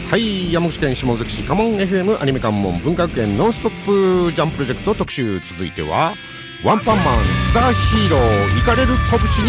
はい、山口県下関市カモン FM アニメ関門文化学園ノンストップジャンプロジェクト特集、続いてはワンパンマンザ・ヒーローイカれる拳に